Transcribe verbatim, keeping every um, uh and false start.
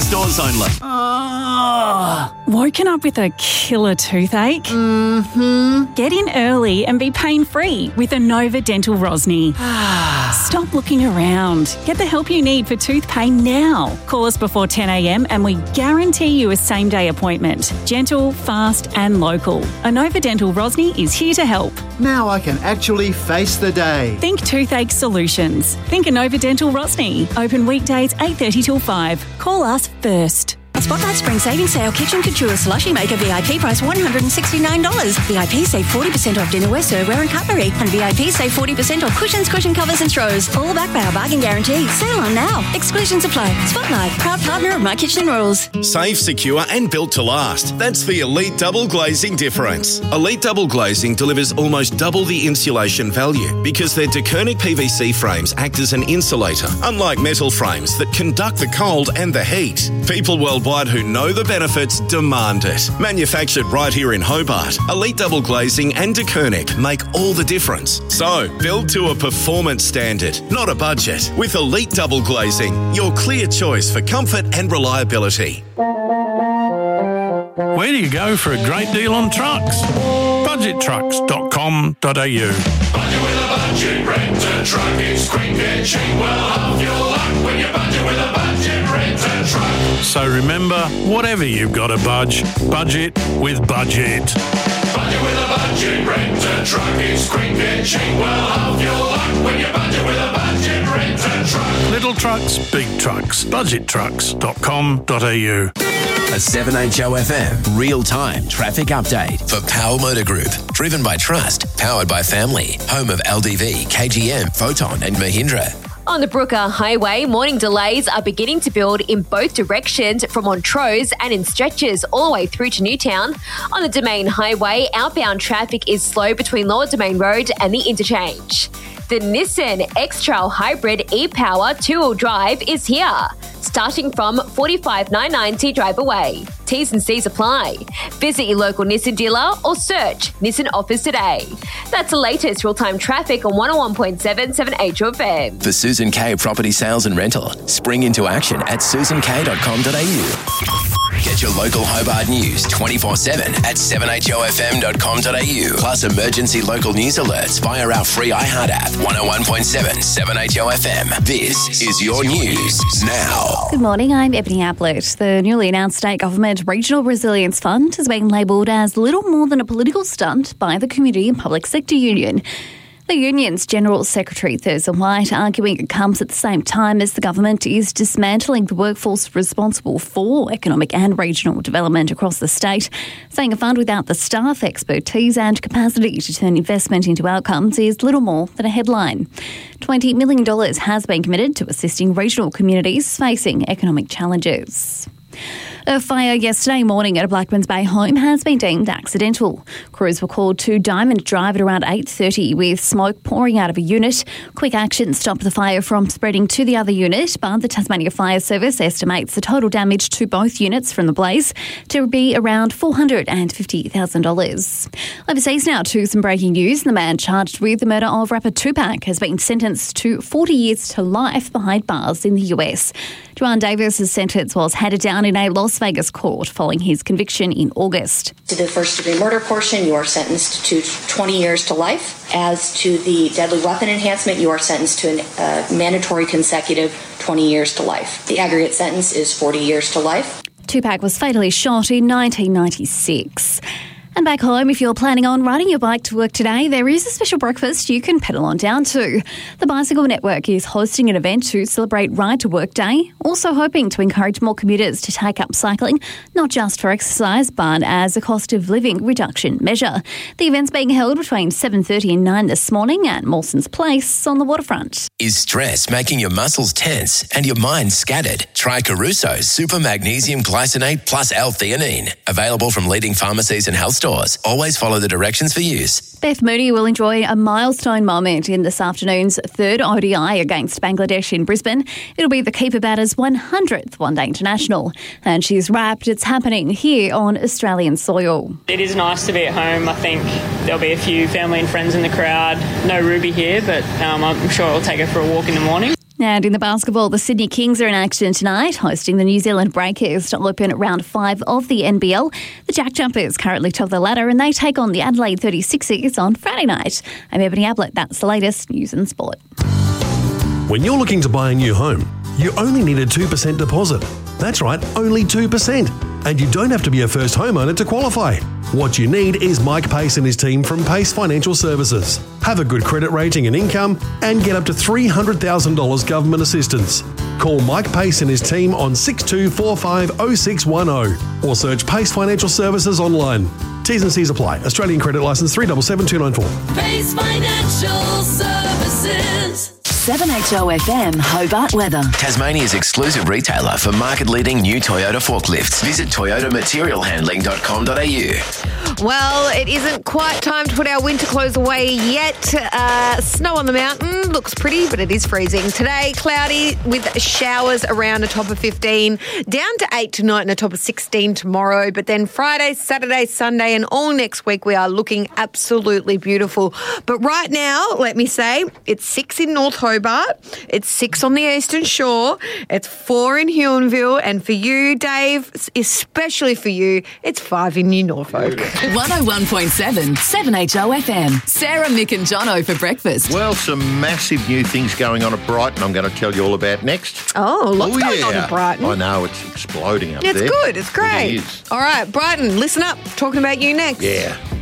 stores only. Oh, woken up with a killer toothache? Mm-hmm. Get in early and be pain-free with Anova Dental Rosny. Stop looking around. Get the help you need for tooth pain now. Call us before ten a m and we guarantee you a same-day appointment. Gentle, fast and local. Anova Dental Rosny is here to help. Now I can actually face the day. Think toothache solutions. Think Anova Dental Rosny. Open weekdays eight thirty till five. Call us first. Spotlight Spring Savings Sale Kitchen Couture Slushy Maker V I P price one hundred sixty-nine dollars. V I P save forty percent off dinnerware, serveware and cutlery. And V I P save forty percent off cushions, cushion covers and throws. All backed by our bargain guarantee. Sale on now. Exclusions apply. Spotlight, proud partner of My Kitchen Rules. Safe, secure and built to last. That's the Elite Double Glazing difference. Elite Double Glazing delivers almost double the insulation value because their DeKernick P V C frames act as an insulator, unlike metal frames that conduct the cold and the heat. People worldwide who know the benefits demand it. Manufactured right here in Hobart, Elite Double Glazing and DeKernick make all the difference. So, build to a performance standard, not a budget. With Elite Double Glazing, your clear choice for comfort and reliability. Where do you go for a great deal on trucks? budget trucks dot com dot a u. Budget with a budget, rent a truck. It's quick and cheap. Well, half your luck when you budget with a budget, rent a truck. So remember, whatever you've got to budge, budget with Budget. Budget with a budget, rent a truck. It's quick and cheap. Well, half your luck when you budget with a budget, rent a truck. Little trucks, big trucks. budget trucks dot com dot a u. A seven H O F M real-time traffic update. For Powell Motor Group, driven by trust, powered by family, home of L D V, K G M, Photon and Mahindra. On the Brooker Highway, morning delays are beginning to build in both directions from Montrose and in stretches all the way through to Newtown. On the Domain Highway, outbound traffic is slow between Lower Domain Road and the interchange. The Nissan X-Trail Hybrid e-Power two-wheel drive is here, starting from forty-five thousand nine hundred ninety dollars drive away. T's and C's apply. Visit your local Nissan dealer or search Nissan offers today. That's the latest real-time traffic on one oh one point seven seven H O F M. For Susan K Property Sales and Rental, spring into action at susan k dot com dot a u. Get your local Hobart news twenty-four seven at seven h o f m dot com dot a u. Plus emergency local news alerts via our free iHeart app. one oh one point seven seven H O F M. This is your news now. Good morning, I'm Ebony Ablett. The newly announced state government Regional Resilience Fund has been labelled as little more than a political stunt by the Community and Public Sector Union. The union's General Secretary, Thursday White, arguing it comes at the same time as the government is dismantling the workforce responsible for economic and regional development across the state, saying a fund without the staff, expertise and capacity to turn investment into outcomes is little more than a headline. twenty million dollars has been committed to assisting regional communities facing economic challenges. A fire yesterday morning at a Blackmans Bay home has been deemed accidental. Crews were called to Diamond Drive at around eight thirty with smoke pouring out of a unit. Quick action stopped the fire from spreading to the other unit, but the Tasmania Fire Service estimates the total damage to both units from the blaze to be around four hundred fifty thousand dollars. Overseas now to some breaking news. The man charged with the murder of rapper Tupac has been sentenced to forty years to life behind bars in the U S. Juan Davis's sentence was handed down in a Las Vegas court following his conviction in August. To the first-degree murder portion, you are sentenced to twenty years to life. As to the deadly weapon enhancement, you are sentenced to a uh, mandatory consecutive twenty years to life. The aggregate sentence is forty years to life. Tupac was fatally shot in nineteen ninety-six. And back home, if you're planning on riding your bike to work today, there is a special breakfast you can pedal on down to. The Bicycle Network is hosting an event to celebrate Ride to Work Day, also hoping to encourage more commuters to take up cycling, not just for exercise, but as a cost of living reduction measure. The event's being held between seven thirty and nine this morning at Mawson's Place on the waterfront. Is stress making your muscles tense and your mind scattered? Try Caruso's Super Magnesium Glycinate Plus L-Theanine. Available from leading pharmacies and health stores. Always follow the directions for use. Beth Mooney will enjoy a milestone moment in this afternoon's third O D I against Bangladesh in Brisbane. It'll be the keeper batter's one hundredth one-day international. And she's rapt it's happening here on Australian soil. It is nice to be at home. I think there'll be a few family and friends in the crowd. No Ruby here, but um, I'm sure I'll take her for a walk in the morning. And in the basketball, the Sydney Kings are in action tonight, hosting the New Zealand Breakers to open round five of the N B L. The Jack Jumpers currently top of the ladder and they take on the Adelaide thirty-sixers on Friday night. I'm Ebony Ablett. That's the latest news and sport. When you're looking to buy a new home, you only need a two percent deposit. That's right, only two percent. And you don't have to be a first homeowner to qualify. What you need is Mike Pace and his team from Pace Financial Services. Have a good credit rating and income and get up to three hundred thousand dollars government assistance. Call Mike Pace and his team on six two four five oh six one oh or search Pace Financial Services online. T's and C's apply. Australian credit licence three seven seven two nine four. Pace Financial Services. seven H O F M Hobart weather. Tasmania's exclusive retailer for market-leading new Toyota forklifts. Visit toyota material handling dot com dot a u. Well, it isn't quite time to put our winter clothes away yet. Uh, snow on the mountain looks pretty, but it is freezing. Today, cloudy with showers around a top of fifteen, down to eight tonight and a top of sixteen tomorrow. But then Friday, Saturday, Sunday and all next week, we are looking absolutely beautiful. But right now, let me say, it's six in North Hobart, it's six on the Eastern Shore, it's four in Huonville, and for you, Dave, especially for you, it's five in New Norfolk. one oh one point seven, seven H O F M. Sarah, Mick and Jono for breakfast. Well, some massive new things going on at Brighton I'm going to tell you all about next. Oh, lots oh, going yeah. on at Brighton. I know, it's exploding up It's there. good, it's great. It is. All right, Brighton, listen up. Talking about you next. Yeah.